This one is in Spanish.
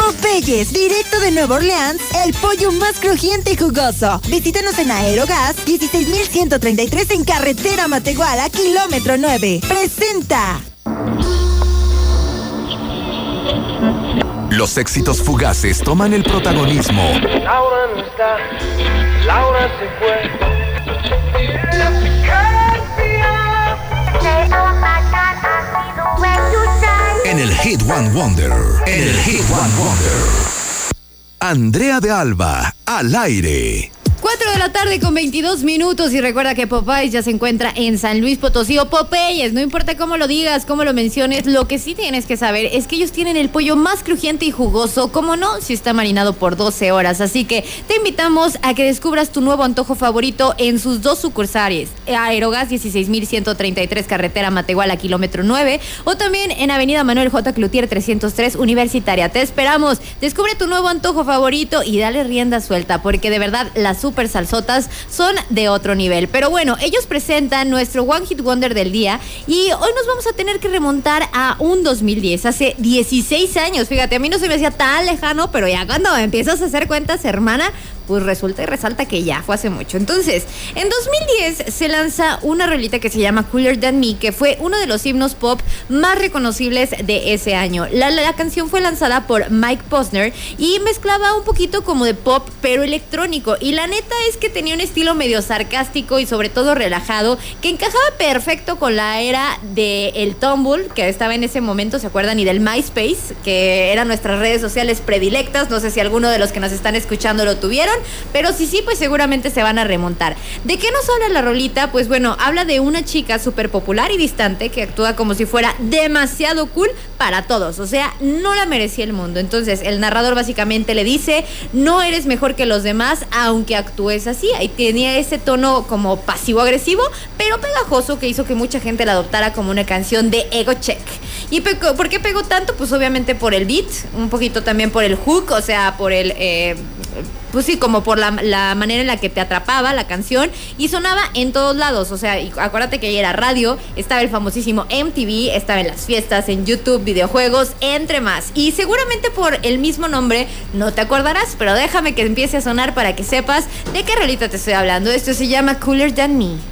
Popeyes, directo de Nueva Orleans, el pollo más crujiente y jugoso. Visítanos en Aerogas, 16,133 en carretera Matehuala, kilómetro 9. Presenta. Los éxitos fugaces toman el protagonismo. Laura no está, Laura se fue. En el Hit One Wonder. Andrea de Alba, al aire. 4 de la tarde con 22 minutos y recuerda que Popeyes ya se encuentra en San Luis Potosí o Popeyes, no importa cómo lo digas, cómo lo menciones, lo que sí tienes que saber es que ellos tienen el pollo más crujiente y jugoso, como no, si está marinado por 12 horas, así que te invitamos a que descubras tu nuevo antojo favorito en sus dos sucursales, Aerogas 16,133 carretera Matehuala, kilómetro 9, o también en avenida Manuel J. Cloutier 303 Universitaria. Te esperamos, descubre tu nuevo antojo favorito y dale rienda suelta, porque de verdad las super salsotas son de otro nivel. Pero bueno, ellos presentan nuestro One Hit Wonder del día y hoy nos vamos a tener que remontar a un 2010, hace 16 años. Fíjate, a mí no se me hacía tan lejano, pero ya cuando empiezas a hacer cuentas, hermana, pues resulta y resalta que ya fue hace mucho. Entonces, en 2010 se lanza una rolita que se llama Cooler Than Me, que fue uno de los himnos pop más reconocibles de ese año. La canción fue lanzada por Mike Posner y mezclaba un poquito como de pop, pero electrónico. Y la neta es que tenía un estilo medio sarcástico y sobre todo relajado, que encajaba perfecto con la era del Tumblr, que estaba en ese momento, ¿se acuerdan? Y del MySpace, que eran nuestras redes sociales predilectas. No sé si alguno de los que nos están escuchando lo tuvieron, pero si sí, pues seguramente se van a remontar. ¿De qué nos habla la rolita? Pues bueno, habla de una chica súper popular y distante que actúa como si fuera demasiado cool para todos, o sea, no la merecía el mundo. Entonces el narrador básicamente le dice: no eres mejor que los demás aunque actúes así. Ahí tenía ese tono como pasivo-agresivo, pero pegajoso, que hizo que mucha gente la adoptara como una canción de ego check. ¿Y por qué pegó tanto? Pues obviamente por el beat, un poquito también por el hook, o sea, por el... pues sí, como por la manera en la que te atrapaba la canción y sonaba en todos lados, o sea, y acuérdate que ahí era radio, estaba el famosísimo MTV, estaba en las fiestas, en YouTube, videojuegos, entre más. Y seguramente por el mismo nombre no te acordarás, pero déjame que empiece a sonar para que sepas de qué rolita te estoy hablando. Esto se llama Cooler Than Me.